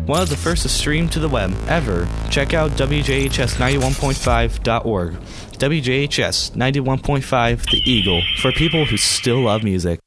one of the first to stream to the web ever. Check out WJHS91.5.org. WJHS 91.5 The Eagle, for people who still love music.